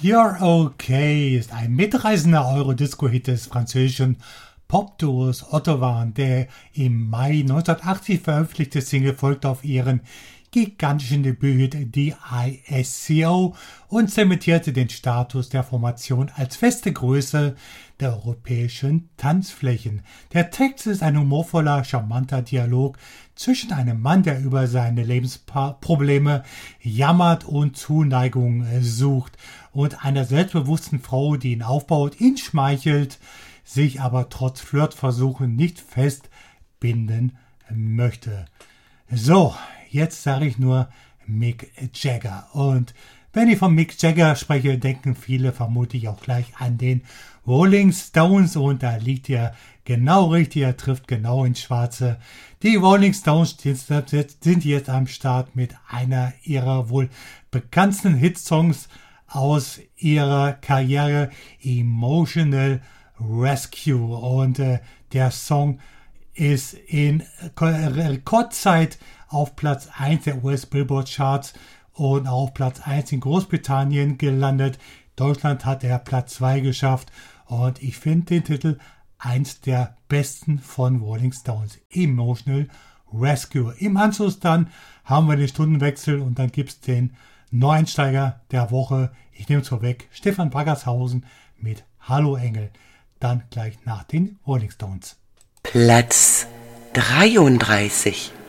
You're Okay ist ein mitreißender Eurodisco-Hit des französischen Popduos Otto waren. Der im Mai 1980 veröffentlichte Single folgte auf ihren gigantischen Debüt DISCO und zementierte den Status der Formation als feste Größe der europäischen Tanzflächen. Der Text ist ein humorvoller, charmanter Dialog zwischen einem Mann, der über seine Lebensprobleme jammert und Zuneigung sucht, und einer selbstbewussten Frau, die ihn aufbaut, ihn schmeichelt, sich aber trotz Flirtversuchen nicht festbinden möchte. So, jetzt sage ich nur Mick Jagger. Und wenn ich von Mick Jagger spreche, denken viele vermutlich auch gleich an den Rolling Stones. Und da liegt er genau richtig, er trifft genau ins Schwarze. Die Rolling Stones sind jetzt am Start mit einer ihrer wohl bekanntesten Hitsongs aus ihrer Karriere, Emotional Rescue. Und der Song ist in Rekordzeit auf Platz 1 der US-Billboard-Charts und auf Platz 1 in Großbritannien gelandet. Deutschland hat er Platz 2 geschafft und ich finde den Titel eins der besten von Rolling Stones, Emotional Rescue. Im Anschluss dann haben wir den Stundenwechsel und dann gibt es den Neueinsteiger der Woche. Ich nehme es vorweg, Stefan Braggershausen mit Hallo Engel. Dann gleich nach den Rolling Stones. Platz 33.